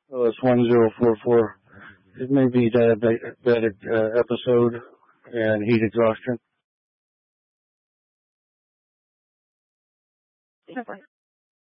Oh, it's 1044. It may be diabetic episode and heat exhaustion.